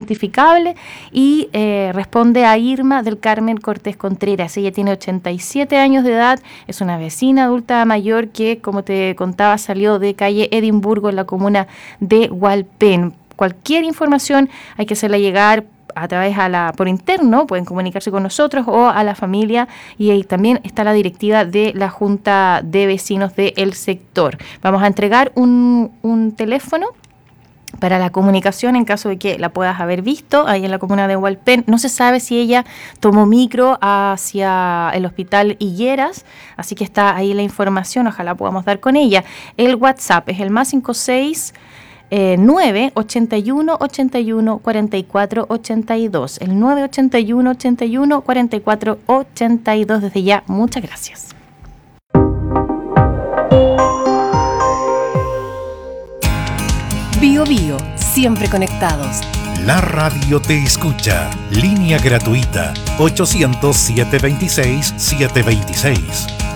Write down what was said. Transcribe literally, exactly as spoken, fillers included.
identificable y eh, responde a Irma del Carmen Cortés Contreras. Ella tiene ochenta y siete años de edad, es una vecina adulta mayor que, como te contaba, salió de calle Edimburgo en la comuna de Hualpén. Cualquier información hay que hacerla llegar a través a la por interno, pueden comunicarse con nosotros o a la familia, y ahí también está la directiva de la Junta de Vecinos del sector. Vamos a entregar un, un teléfono para la comunicación en caso de que la puedas haber visto ahí en la comuna de Hualpén. No se sabe si ella tomó micro hacia el hospital Higueras, así que está ahí la información, ojalá podamos dar con ella. El WhatsApp es el más cinco seis Eh, nueve ochenta y uno ochenta y uno cuarenta y cuatro ochenta y dos, el nueve ochenta y uno ochenta y uno cuarenta y cuatro ochenta y dos. Desde ya, muchas gracias. Bio Bio, siempre conectados. La radio te escucha. Línea gratuita ochocientos, siete veintiséis, siete veintiséis.